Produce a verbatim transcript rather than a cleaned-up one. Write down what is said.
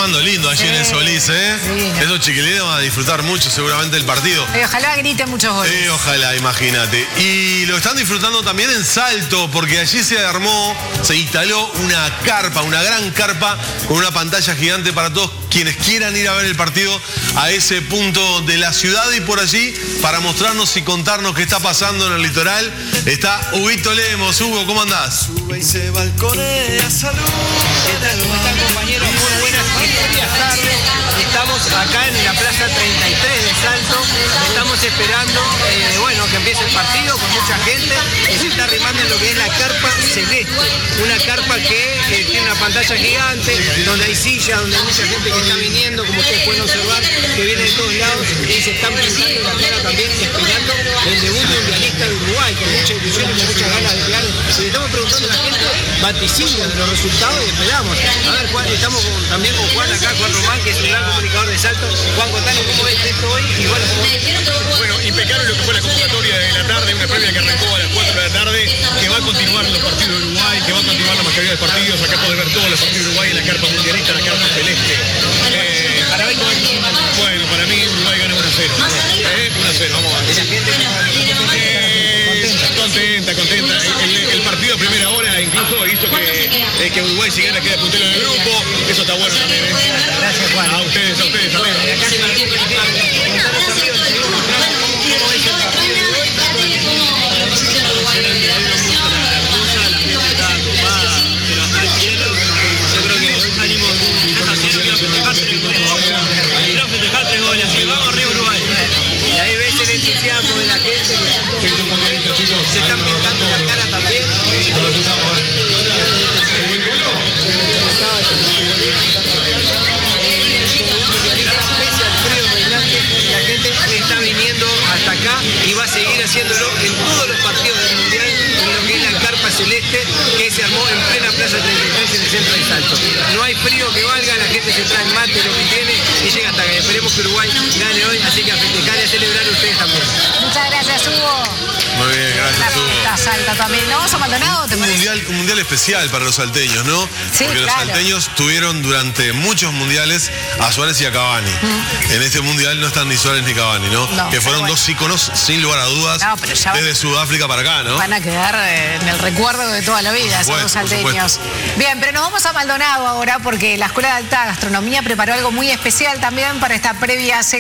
pasando lindo allí sí. en el Solís, ¿eh? Sí. Esos chiquilines van a disfrutar mucho seguramente el partido. Y ojalá griten muchos goles. Sí, ojalá, imagínate. Y lo están disfrutando también en Salto, porque allí se armó, se instaló una carpa, una gran carpa, con una pantalla gigante para todos quienes quieran ir a ver el partido a ese punto de la ciudad. Y por allí, para mostrarnos y contarnos qué está pasando en el litoral, está Huguito Lemos. Hugo, ¿cómo andás? Sube y se balconea, salud. ¿Qué tal? ¿Cómo están, compañeros? Muy buenas, buenas tardes. Estamos acá en la Plaza treinta y tres de Salto. Estamos esperando, eh, bueno, que empiece el partido con mucha gente que se está arrimando en lo que es la carpa celeste. Una carpa que eh, tiene una pantalla gigante, donde hay sillas, donde hay mucha gente que está viniendo, como ustedes pueden observar, que viene de todos lados y se están pintando la cara también, esperando el debut mundialista de Uruguay, con mucha ilusión y con muchas ganas de pegar. Y le estamos preguntando a la gente vaticinios de los resultados y esperamos. A ver, Juan, estamos con, también con Juan acá, Juan Román, que es el gran comunicador de Salto. Juan, contanos cómo ves esto hoy y bueno, cómo... Bueno, impecable lo que fue la convocatoria de la tarde, una previa que arrancó a las cuatro de la tarde, que va a continuar los partidos de Uruguay, que va a continuar la mayoría de partidos. Acá podés ver todos los partidos de Uruguay en la carpa mundialista, la carpa celeste. Eh, para ver, bueno, para mí Uruguay gana uno a cero. Eh, uno a cero, vamos a ver. La gente eh, contenta, contenta. El, el, el partido a primera hora incluso hizo que, eh, que Uruguay siguiera queda puntero en el grupo. Eso está bueno también. ¿eh? Gracias, Juan. A ustedes, a ustedes también. Y ahí ves el entusiasmo de la gente que se están pintando la cara también. La gente está viniendo hasta acá y va a seguir haciéndolo en todos los partidos del Mundial, en lo que es la carpa celeste que se armó en plena Plaza treinta y tres en el centro de Salto. No hay frío que valga, la gente se trae mate, lo que tiene, y llega hasta acá. Esperemos que Uruguay gane hoy, así que a festejar y a celebrar ustedes también. Muchas gracias, Hugo. Muy bien, gracias, Hugo. La Salta también. ¿No? ¿Sos Maldonado? ¿Te un, parece? mundial, un mundial especial para los salteños, ¿no? Sí, porque claro. los salteños tuvieron durante muchos mundiales a Suárez y a Cavani. Mm. En este mundial no están ni Suárez ni Cavani, ¿no? no que fueron bueno. dos íconos, sin lugar a dudas, no, desde Sudáfrica para acá, ¿no? Van a quedar en el recuerdo de toda la vida, esos dos salteños. Bien, pero nos vamos a Maldonado ahora porque la Escuela de Alta Gastronomía preparó algo muy especial también para esta previa